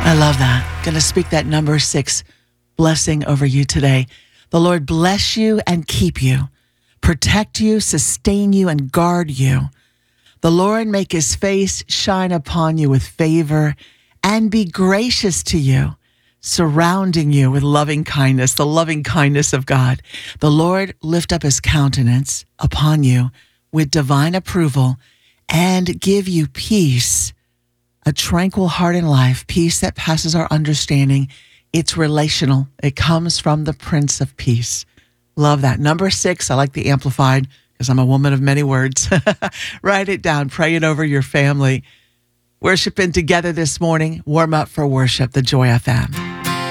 I love that. Going to speak that number 6 blessing over you today. The Lord bless you and keep you, protect you, sustain you, and guard you. The Lord make his face shine upon you with favor and be gracious to you, surrounding you with loving kindness, the loving kindness of God. The Lord lift up his countenance upon you with divine approval and give you peace, a tranquil heart and life, peace that passes our understanding. It's relational. It comes from the Prince of Peace. Love that. Number 6, I like the Amplified because I'm a woman of many words. Write it down. Pray it over your family. Worshiping together this morning. Warm up for worship, the Joy FM.